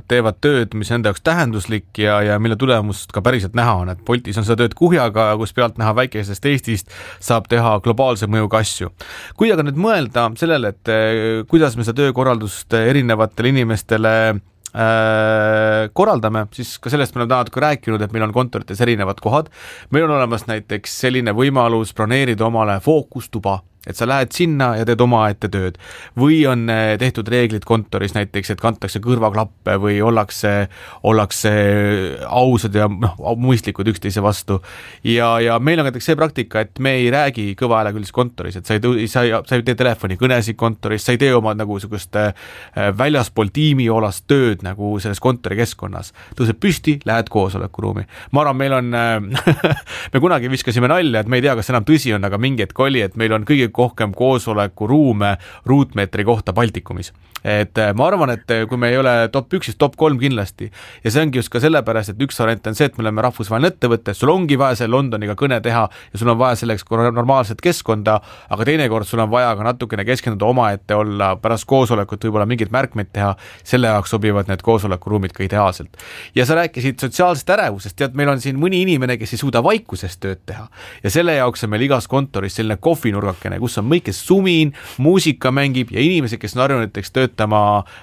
nad teevad tööd, mis enda jaoks tähenduslik ja mille tulemust ka päriselt näha on, et Boltis on seda tööd kuhjaga, kus pealt näha väikesest Eestist saab teha globaalse mõjuga asju. Kui aga nüüd mõelda sellele, et kuidas me seda töökorraldust erinevatele inimestele korraldame, siis ka sellest me oleme täna natuke rääkinud, et meil on kontorites erinevad kohad. Meil on olemas näiteks selline võimalus broneerida omale fookustuba, et sa lähed sinna ja teed omaette tööd. Või on tehtud reeglid kontoris näiteks, et kantakse kõrvaklappe või ollakse ausad ja mõistlikud üksteise vastu. Ja meil on näiteks see praktika, et me ei räägi kõva häälega üldse kontoris, et sa ei tee telefonikõnesid kontoris, sa ei tee oma nagu sugust väljaspool tiimiolast tööd nagu selles kontori keskkonnas. Tõuseb püsti, lähed koosolekuruumi. Ma arvan, meil on me kunagi viskasime nalja, et me ei tea, kas enam tõsi on, aga mingi hetk oli, et meil on kõige kohkem koosolekuruume ruutmeetri kohta Baltikumis. Et ma arvan, et kui me ei ole top 1, siis top 3 kindlasti. Ja see ongi just ka sellepärast, et üks variant on see, et me oleme rahvusvaheline ettevõte, sul ongi vaja see Londoniga kõne teha ja sul on vaja selleks normaalset keskkonda, aga teinekord sul on vaja ka natukene keskenduda omaette olla, pärast koosolekut võib-olla mingid märkmeid teha, selle jaoks sobivad need koosolekuruumid ka ideaalselt. Ja sa rääkisid sotsiaalsest ärevusest, tead, meil on siin mõni inimene, kes ei suuda vaikusest tööd teha ja selle jaoks on meil igas kontoris selline kohvinurgakene, kus on mõikes sumin, muusika mängib ja inimesed, kes on harjunud näiteks töötama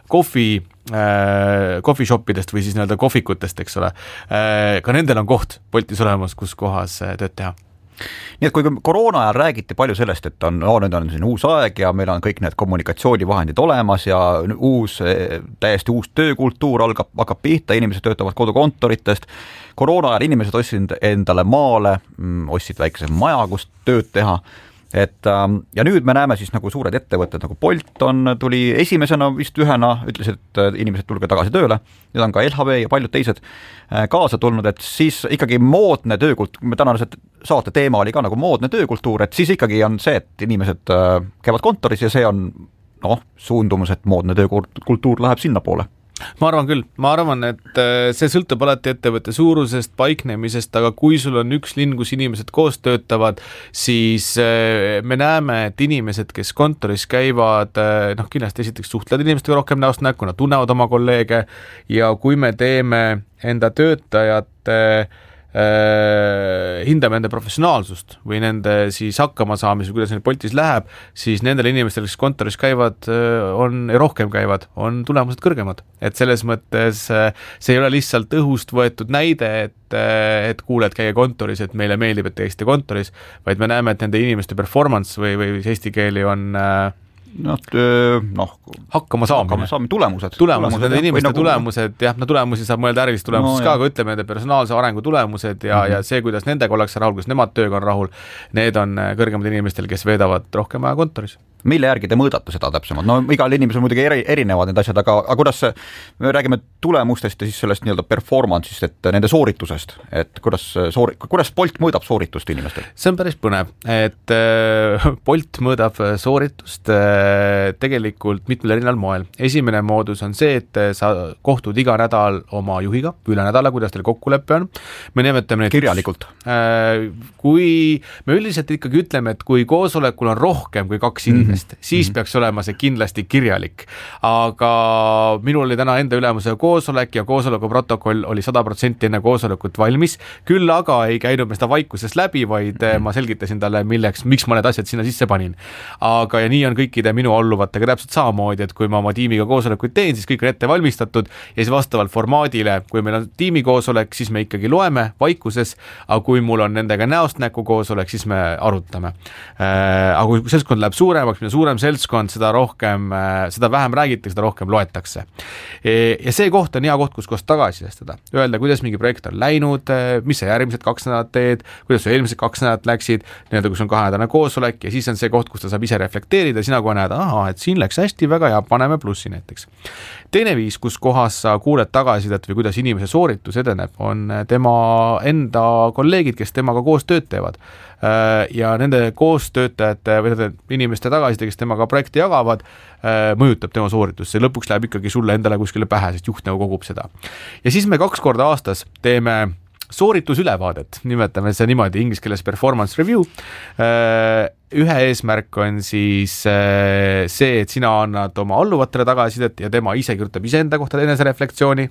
coffee shopidest või siis nii-öelda kohvikutest, eks ole. Ka nendel on koht Boltis olemas, kus kohas tööd teha. Nii et kui koroona ajal räägiti palju sellest, et nüüd on siin uus aeg ja meil on kõik need kommunikatsioonivahendid olemas ja täiesti uus töökultuur hakkab pihta, inimesed töötavad kodukontoritest. Koroona ajal inimesed ostsid endale maale, ostsid väikese maja, kus tööd teha. Ja nüüd me näeme siis nagu suured ettevõtted, nagu Bolt tuli esimesena vist ühena, ütles, et inimesed tulge tagasi tööle, nüüd on ka LHV ja paljud teised kaasa tulnud, et siis ikkagi moodne töökultuur, me tänase saate teema oli ka nagu moodne töökultuur, et siis ikkagi on see, et inimesed käivad kontoris ja see on suundumus, et moodne töökultuur läheb sinna poole. Ma arvan küll, et see sõltub alati ettevõtte suurusest, paiknemisest, aga kui sul on üks linn, kus inimesed koos töötavad, siis me näeme, et inimesed, kes kontoris käivad, kindlasti esiteks suhtlevad inimestega rohkem näost näkku, nad tunnevad oma kolleege ja kui me teeme enda töötajate hindame nende professionaalsust või nende siis hakkama saamise, kuidas neil Boltis läheb, siis nendel inimestel, kes kontoris käivad, rohkem käivad, on tulemused kõrgemad. Et selles mõttes see ei ole lihtsalt õhust võetud näide, et kuuled käia kontoris, et meile meeldib, et teiste kontoris, vaid me näeme, et nende inimeste performance või eesti keeli on hakkama saamine. Tulemused, nende inimeste tulemused, tulemusi saab mõelda ärilist tulemusest ka, aga ütleme nende personaalse arengu tulemused ja see, kuidas nendega ollakse rahul, kus nemad tööga on rahul, need on kõrgemad inimestel, kes veedavad rohkem aja kontoris. Mille järgi te mõõdate seda täpsemalt? Igal inimesel muidugi erinevad need asjad, aga kuidas me räägime tulemustest ja siis sellest nii-öelda performance'ist, et nende sooritusest, et kuidas Bolt mõõdab sooritust inimestel? See on päris põnev, et Bolt mõõdab sooritust tegelikult mitmel erineval moel. Esimene moodus on see, et sa kohtud iga nädal oma juhiga, üle nädala, kuidas teil kokkuleppe on. Me nimetame neid kirjalikult. Kui me üldiselt ikkagi ütleme, et kui koosolekul on rohkem kui 2 inimest, siis peaks olema see kindlasti kirjalik. Aga minul oli täna enda ülemuse koosolek ja koosoleku protokoll oli 100% enne koosolekut valmis. Küll aga ei käinud me seda vaikuses läbi, vaid ma selgitasin talle, miks ma need asjad sinna sisse panin. Aga ja nii on kõikide minu alluvatega täpselt samamoodi, et kui ma oma tiimiga koosolekuid teen, siis kõik on ette valmistatud ja siis vastavalt formaadile, kui meil on tiimikoosolek, siis me ikkagi loeme vaikuses, aga kui mul on nendega näost näkku koosolek, siis me arutame. Aga kui seltskond läheb suuremaks, mida suurem seltskond, seda vähem räägitakse, seda rohkem loetakse. Ja see koht on hea koht, kus tagasisestada. Öelda, kuidas mingi projekt on läinud, mis sa järgmised 2 nädalat teed, kuidas sa eelmised 2 nädalat läksid, kus on 2-nädalane koosolek ja siis on see koht, kus ta saab ise reflekteerida, sina kohe näed, et siin läks hästi, väga hea, paneme plussi näiteks. Teine viis, kus kohas sa kuuled tagasisidet või kuidas inimese sooritus edeneb, on tema enda kolleegid, kes temaga koos tööd teevad. Ja nende koostöötajate või nende inimeste tagasiside, kes temaga projekti jagavad, mõjutab tema sooritus. See lõpuks läheb ikkagi sulle endale kuskile pähe, sest juht nagu kogub seda. Ja siis me 2 korda aastas teeme sooritusülevaadet, nimetame see niimoodi inglise keeles performance review. Ühe eesmärk on siis see, et sina annad oma alluvatele tagasisidet ja tema ise kirjutab iseenda kohta enesereflektsiooni,